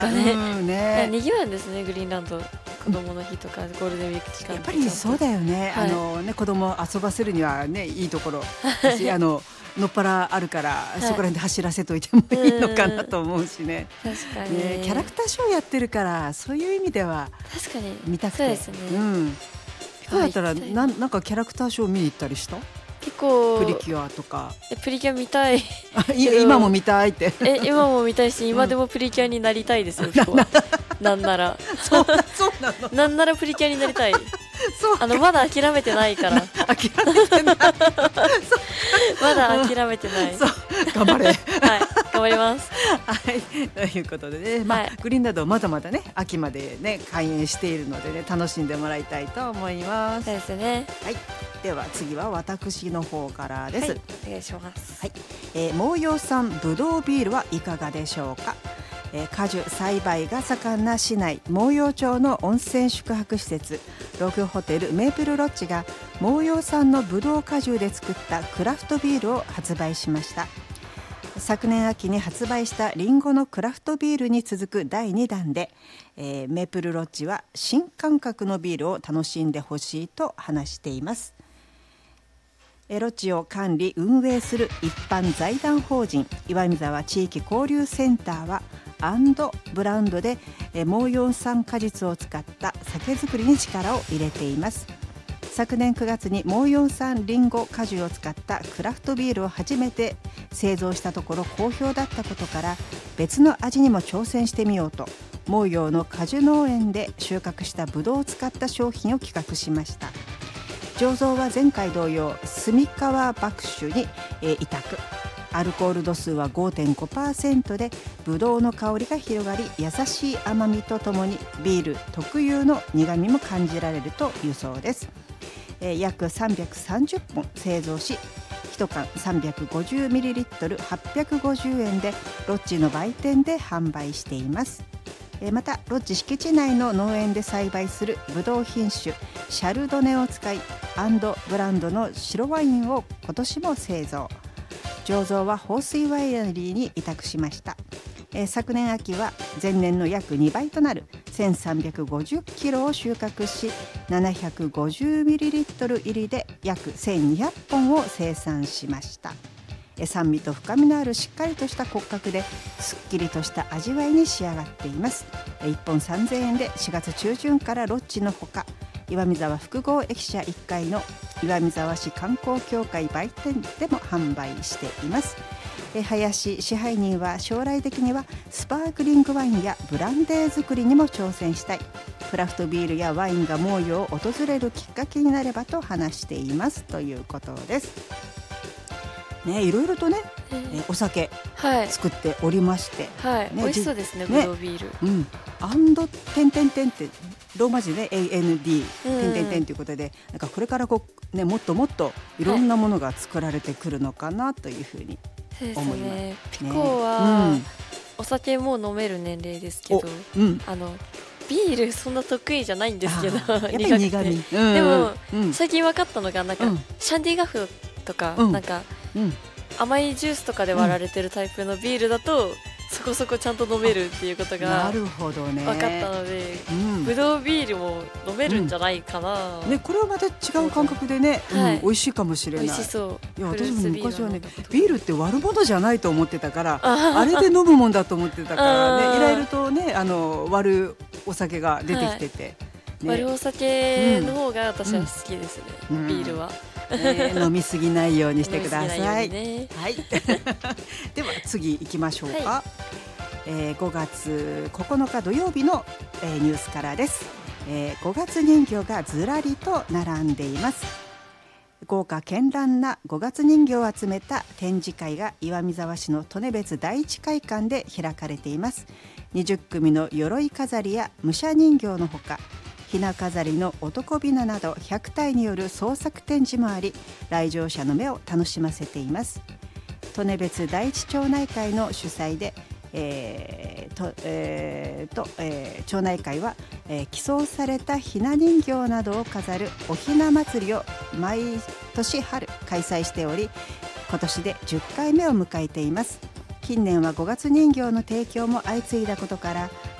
かね。 ね、 にぎわうんですね、グリーンランド。子供の日とかゴールデンウィーク期間。 やっぱりそうだよね。子供を遊ばせるにはね、いいところだし、のっぱらあるから、そこら辺で走らせといてもいいのかなと思うしね。 確かに。 キャラクターショーやってるから、そういう意味では確かに見たくて。 そうですね。 ピコだったらなんかキャラクターショー見に行ったりした？ 結構プリキュアとか。 プリキュア見たい。 今も見たいって。 今も見たいし、今でもプリキュアになりたいですよ。なんなら。 そうなの。 なんならプリキュアになりたい。まだ諦めてないから。 諦めてない。 まだ諦めてない。 頑張れ。はい、 頑張ります。 はい、ということでね、グリーンランドまだまだね、秋までね開園しているのでね、楽しんでもらいたいと思います。 そうですね。 はい、では次は私の方からです。 お願いします。 はい、毛陽産ぶどうビールはいかがでしょうか。果樹栽培が盛んな市内毛陽町の温泉宿泊施設ログホテルメープルロッジが毛陽産のぶどう果汁で作ったクラフトビールを発売しました。昨年秋に発売したリンゴのクラフトビールに続く第2弾で、メープルロッジは新感覚のビールを楽しんでほしいと話しています。ロッジを管理運営する一般財団法人岩見沢地域交流センターはアンドブランドで毛陽産果実を使った酒造りに力を入れています。昨年9月に毛陽産リンゴ果汁を使ったクラフトビールを初めて製造したところ好評だったことから、別の味にも挑戦してみようと毛陽の果樹農園で収穫したブドウを使った商品を企画しました。醸造は前回同様澄川麦酒に委託。アルコール度数は 5.5% でブドウの香りが広がり、優しい甘みとともにビール特有の苦みも感じられるというそうです。約330本製造し、1缶 350ml850 円でロッジの売店で販売しています。またロッジ敷地内の農園で栽培するブドウ品種シャルドネを使い、アンドブランドの白ワインを今年も製造。醸造は放水ワイナリーに委託しました。昨年秋は前年の約2倍となる1350キロを収穫し、750ミリリットル入りで約1200本を生産しました。酸味と深みのあるしっかりとした骨格ですっきりとした味わいに仕上がっています。1本3000円で4月中旬からロッジのほか、岩見沢複合駅舎1階の岩見沢市観光協会売店でも販売しています。林支配人は将来的にはスパークリングワインやブランデー作りにも挑戦したい。クラフトビールやワインが毛陽を訪れるきっかけになればと話していますということです。ね、いろいろとね、お酒作っておりまして、 美味しそうですね、ブドウビール。 アンド点々点ってローマ字で AND 点々点ということで、なんかこれからもっともっといろんなものが作られてくるのかなというふうに思います。 ピコはお酒も飲める年齢ですけど、ビールそんな得意じゃないんですけど、 やっぱり苦味。 でも最近分かったのが、なんかシャンディガフとかなんか甘いジュースとかで割られてるタイプのビールだとそこそこちゃんと飲めるっていうことが分かったので、ブドウビールも飲めるんじゃないかな。 これはまた違う感覚でね、美味しいかもしれない。 美味しそう。 いや、私も昔はね、ビールって割るものじゃないと思ってたから、あれで飲むもんだと思ってたからね、いろいろとね、割るお酒が出てきてて、 割るお酒の方が私は好きですね、ビールは。 飲みすぎないようにしてください。 はい。 では次行きましょうか。5月9日土曜日のニュースからです。5月人形がずらりと並んでいます。豪華絢爛な5月人形を集めた展示会が岩見沢市の利根別第一会館で開かれています。20組の鎧飾りや武者人形のほか、ひな飾りの男びななど100体による創作展示もあり、来場者の目を楽しませています。利根別第一町内会の主催で、町内会は、寄贈されたひな人形などを飾るおひな祭りを毎年春開催しており、今年で10回目を迎えています。 近年は5月人形の提供も相次いだことから